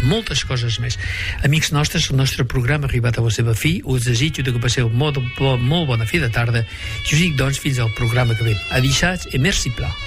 moltes coses més. Amics nostres, el nostre programa ha arribat a la seva fi. Us desitjo que passeu molt bona fi de tarda i us dic, doncs, fins al programa que ve. Adixats i merci pla.